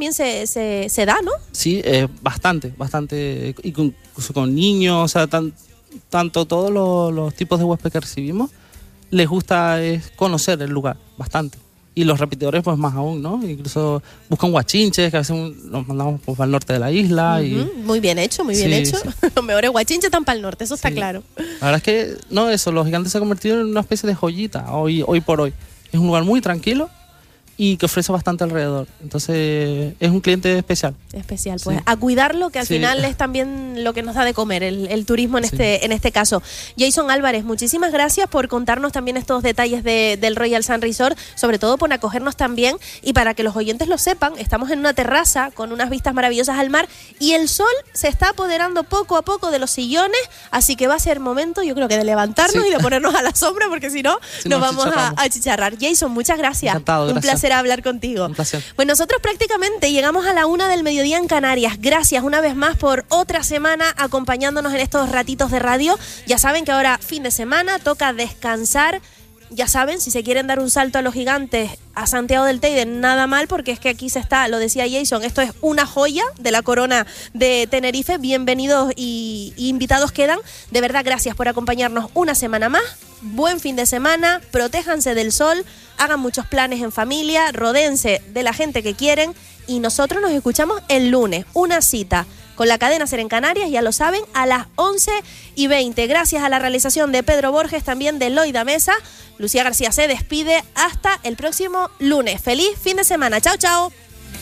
también se da, ¿no? Sí, bastante. Incluso con niños, o sea, tanto todos los tipos de huésped que recibimos, les gusta conocer el lugar, bastante. Y los repetidores, pues más aún, ¿no? Incluso buscan guachinches, que a veces los mandamos pues, al norte de la isla. Muy bien hecho, muy bien hecho. Sí. Los mejores guachinches están para el norte, eso está claro. La verdad es que, Los Gigantes se ha convertido en una especie de joyita hoy por hoy. Es un lugar muy tranquilo y que ofrece bastante alrededor. Entonces, es un cliente especial. Especial, pues. Sí. A cuidarlo, que al final es también lo que nos da de comer, el turismo en este caso. Jason Álvarez, muchísimas gracias por contarnos también estos detalles del Royal Sun Resort, sobre todo por acogernos también, y para que los oyentes lo sepan, estamos en una terraza con unas vistas maravillosas al mar, y el sol se está apoderando poco a poco de los sillones, así que va a ser momento, yo creo que de levantarnos y de ponernos a la sombra, porque si no, nos vamos a achicharrar. Jason, muchas gracias. Encantado, gracias. Un placer hablar contigo. Un placer. Pues nosotros prácticamente llegamos a la 1 del mediodía en Canarias. Gracias una vez más por otra semana acompañándonos en estos ratitos de radio. Ya saben que ahora fin de semana toca descansar. Ya saben, si se quieren dar un salto a Los Gigantes, a Santiago del Teide, nada mal, porque es que aquí se está, lo decía Jason, esto es una joya de la corona de Tenerife. Bienvenidos y invitados quedan. De verdad, gracias por acompañarnos una semana más. Buen fin de semana, protéjanse del sol, hagan muchos planes en familia, rodéense de la gente que quieren, y nosotros nos escuchamos el lunes. Una cita con la cadena SER en Canarias, ya lo saben, a las 11:20. Gracias a la realización de Pedro Borges, también de Loida Mesa. Lucía García se despide hasta el próximo lunes. Feliz fin de semana. Chao, chao.